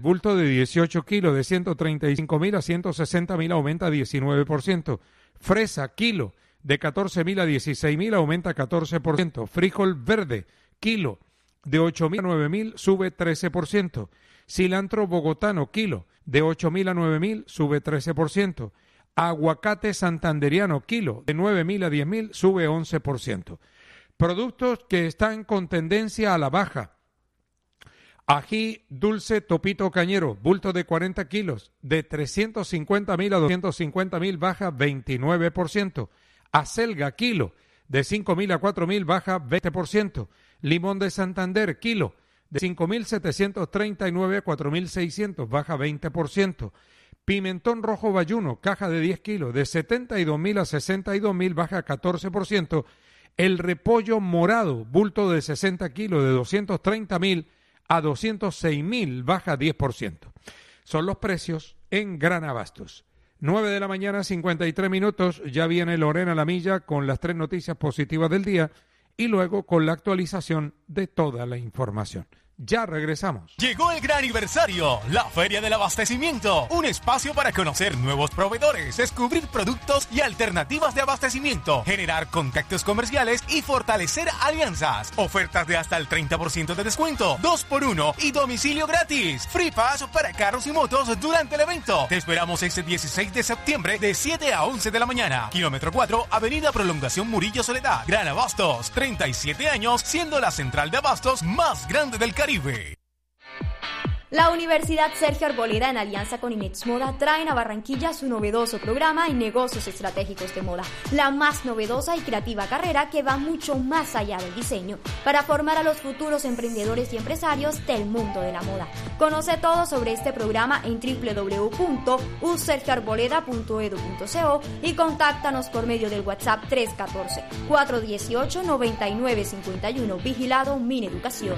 Bulto de 18 kilos de 135.000 a 160.000 aumenta 19%. Fresa kilo de 14.000 a 16.000 aumenta 14%. Frijol verde kilo de 8.000 a 9.000 sube 13%. Cilantro bogotano kilo de 8.000 a 9.000 sube 13%. Aguacate santanderiano kilo de 9.000 a 10.000 sube 11%. Productos que están con tendencia a la baja. Ají dulce Topito Cañero, bulto de 40 kilos, de 350.000 a 250.000 baja 29%. Acelga kilo, de 5.000 a 4.000 baja 20%. Limón de Santander kilo, de 5.739 a 4.600 baja 20%. Pimentón rojo bayuno, caja de 10 kilos, de 72.000 a 62.000 baja 14%. El repollo morado, bulto de 60 kilos, de 230.000 a 206.000 baja 10%. Son los precios en Gran Abastos. 9 de la mañana, 53 minutos. Ya viene Lorena Lamilla con las 3 noticias positivas del día y luego con la actualización de toda la información. Ya regresamos. Llegó el gran aniversario, la Feria del Abastecimiento, un espacio para conocer nuevos proveedores, descubrir productos y alternativas de abastecimiento, generar contactos comerciales y fortalecer alianzas. Ofertas de hasta el 30% de descuento, 2x1 y domicilio gratis. Free Pass para carros y motos durante el evento. Te esperamos este 16 de septiembre de 7 a 11 de la mañana. Kilómetro 4, Avenida Prolongación Murillo Soledad. Gran Abastos, 37 años siendo la central de abastos más grande del Caribe. La Universidad Sergio Arboleda, en alianza con Inex Moda, traen a Barranquilla su novedoso programa en negocios estratégicos de moda, la más novedosa y creativa carrera que va mucho más allá del diseño, para formar a los futuros emprendedores y empresarios del mundo de la moda. Conoce todo sobre este programa en www.usergioarboleda.edu.co y contáctanos por medio del WhatsApp 314-418-9951, vigilado Mineducación.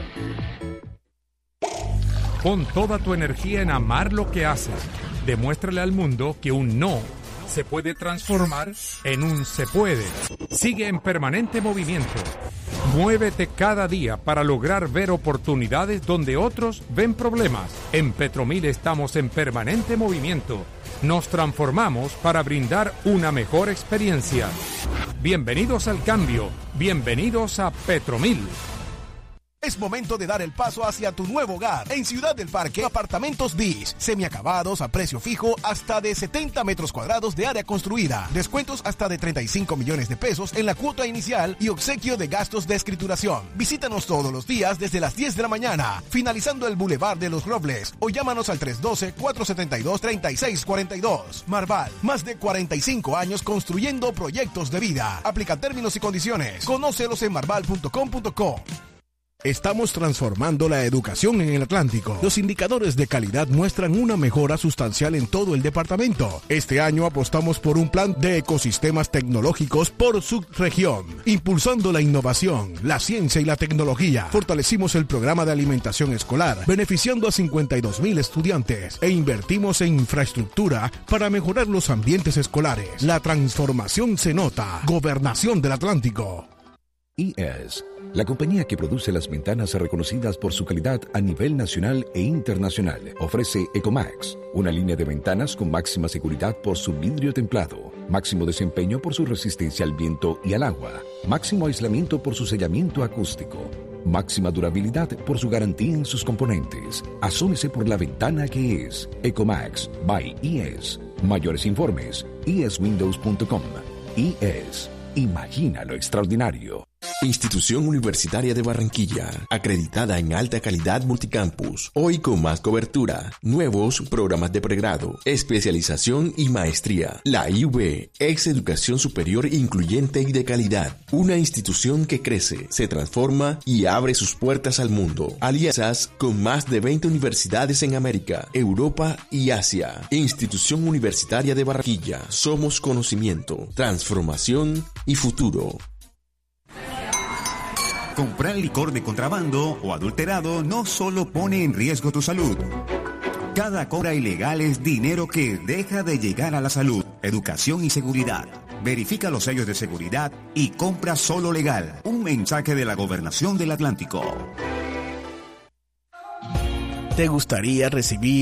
Pon toda tu energía en amar lo que haces. Demuéstrale al mundo que un no se puede transformar en un se puede. Sigue en permanente movimiento. Muévete cada día para lograr ver oportunidades donde otros ven problemas. En Petromil estamos en permanente movimiento. Nos transformamos para brindar una mejor experiencia. Bienvenidos al cambio. Bienvenidos a Petromil. Es momento de dar el paso hacia tu nuevo hogar. En Ciudad del Parque, apartamentos BIS, semiacabados a precio fijo, hasta de 70 metros cuadrados de área construida. Descuentos hasta de 35 millones de pesos en la cuota inicial y obsequio de gastos de escrituración. Visítanos todos los días desde las 10 de la mañana, finalizando el Boulevard de los Robles, o llámanos al 312-472-3642. Marval, más de 45 años construyendo proyectos de vida. Aplica términos y condiciones. Conócelos en marval.com.co. Estamos transformando la educación en el Atlántico. Los indicadores de calidad muestran una mejora sustancial en todo el departamento. Este año apostamos por un plan de ecosistemas tecnológicos por subregión, impulsando la innovación, la ciencia y la tecnología. Fortalecimos el programa de alimentación escolar, beneficiando a 52,000 estudiantes, e invertimos en infraestructura para mejorar los ambientes escolares. La transformación se nota. Gobernación del Atlántico. IES, la compañía que produce las ventanas reconocidas por su calidad a nivel nacional e internacional, ofrece Ecomax, una línea de ventanas con máxima seguridad por su vidrio templado, máximo desempeño por su resistencia al viento y al agua, máximo aislamiento por su sellamiento acústico, máxima durabilidad por su garantía en sus componentes. Asómese por la ventana que es Ecomax by IES. Mayores informes, ieswindows.com. IES, imagina lo extraordinario. Institución Universitaria de Barranquilla, acreditada en alta calidad multicampus, hoy con más cobertura, nuevos programas de pregrado, especialización y maestría. La IUB es educación superior incluyente y de calidad, una institución que crece, se transforma y abre sus puertas al mundo. Alianzas con más de 20 universidades en América, Europa y Asia. Institución Universitaria de Barranquilla, somos conocimiento, transformación y futuro. Comprar licor de contrabando o adulterado no solo pone en riesgo tu salud. Cada compra ilegal es dinero que deja de llegar a la salud. Educación y seguridad. Verifica los sellos de seguridad y compra solo legal. Un mensaje de la Gobernación del Atlántico. ¿Te gustaría recibir